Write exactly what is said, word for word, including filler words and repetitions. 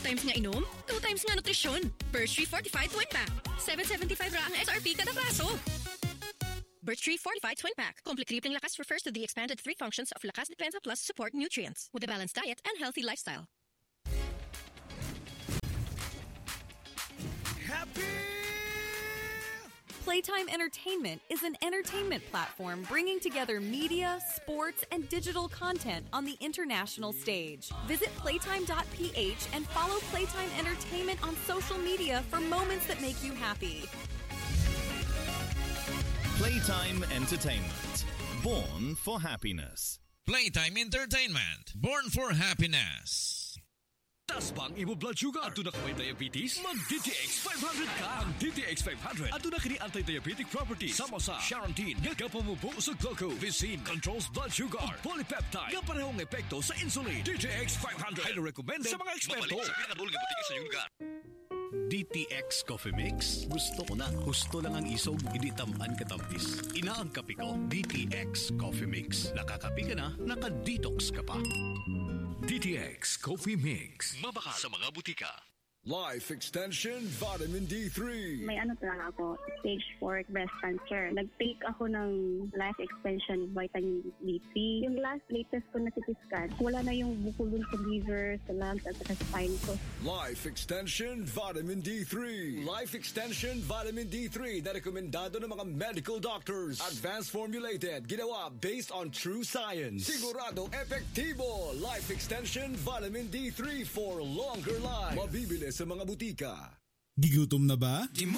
times nga inom, two times nga nutrisyon. Birch Tree Fortified Twin Pack. seven seventy-five ra ang S R P kada braso. Birch Tree Fortified Twin Pack. Complete Tripling Lakas refers to the expanded three functions of Lakas Defensa Plus support nutrients with a balanced diet and healthy lifestyle. Happy! Playtime Entertainment is an entertainment platform bringing together media, sports, and digital content on the international stage. Visit playtime dot p h and follow Playtime Entertainment on social media for moments that make you happy. Playtime Entertainment. Born for happiness. Playtime Entertainment. Born for happiness. Tas bang imo blood sugar? Ato na kay diabetes? Mag-D T X five hundred ka! Ang D T X five hundred ato na kini anti-diabetic properties. Sama sa Charantine, nga kapamubo sa glucose. Vicine controls blood sugar. At polypeptide, nga parehong epekto sa insulin. D T X five hundred. Highly recommended sa mga eksperto. Mabalik sa pinakadulong nga butika sa iyong lugar. D T X Coffee Mix. Gusto ko na. Gusto lang ang isog, hindi tamaan katampis. Ina ang kape ko, D T X Coffee Mix. Nakakape ka na, naka-detox ka pa. D T X Coffee Mix. Mabaka sa mga butika. Life Extension Vitamin D three. May ano talaga ako, stage four breast cancer. Nag-take ako ng Life Extension Vitamin D three. Yung last latest ko na C T scan, wala na yung bukol sa liver, sa lungs, at sa spine ko. Life Extension Vitamin D three. Life Extension Vitamin D three na rekomendado ng mga medical doctors. Advanced formulated, ginawa based on true science. Sigurado epektibo. Life Extension Vitamin D three for longer life. Mabibili sa mga butika. Gigutom na ba?